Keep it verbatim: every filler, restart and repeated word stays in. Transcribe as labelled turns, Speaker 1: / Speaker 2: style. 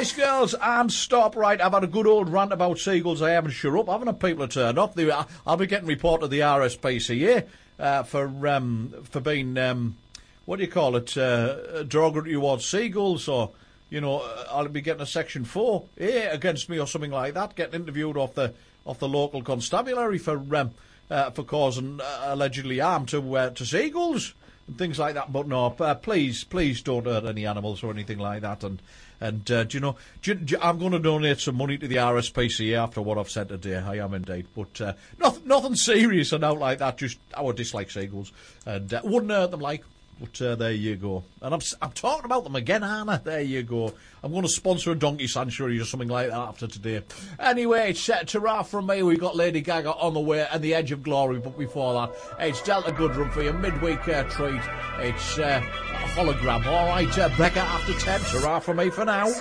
Speaker 1: Spice Girls and Stop. Right, I've had a good old rant about seagulls. I haven't sure up. I haven't had people to turn up. They, I'll be getting reported to the R S P C A uh, for um, for being, um, what do you call it, uh, derogatory towards seagulls, or, you know, I'll be getting a Section four A against me or something like that, getting interviewed off the off the local constabulary for um, uh, for causing uh, allegedly harm to uh, to seagulls and things like that. But no, uh, please, please don't hurt any animals or anything like that. And and uh, do you know, do, do, I'm going to donate some money to the R S P C A after what I've said today. I am indeed, but uh, nothing, nothing serious and out like that. Just I would dislike seagulls and uh, wouldn't hurt them like. But uh, there you go. And I'm I'm talking about them again, aren't I? There you go. I'm going to sponsor a donkey sanctuary or something like that after today. Anyway, it's uh, ta-ra from me. We've got Lady Gaga on the way and the Edge of Glory. But before that, it's Delta Goodrun for your midweek uh, treat. It's uh, a hologram. All right, uh, Becca after ten. Ta-ra from me for now.